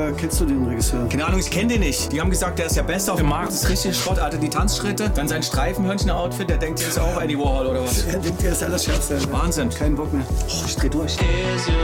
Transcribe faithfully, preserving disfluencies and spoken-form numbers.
Woher kennst du den Regisseur? Keine Ahnung, ich kenne den nicht. Die haben gesagt, der ist ja best auf dem Markt, das ist richtig Schrott. Er hatte die Tanzschritte, dann sein Streifenhörnchen-Outfit, der denkt, der ist auch Andy Warhol oder was? Er denkt, der ist alles Schärfste. Wahnsinn. Kein Bock mehr. Oh, ich dreh durch.